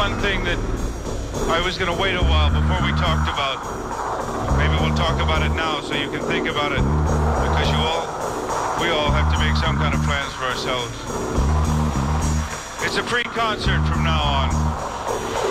one thing that I was going to wait a while before we talked about. Maybe we'll talk about it now so you can think about it. Because we all have to make some kind of plans for ourselves. It's a free concert from now on.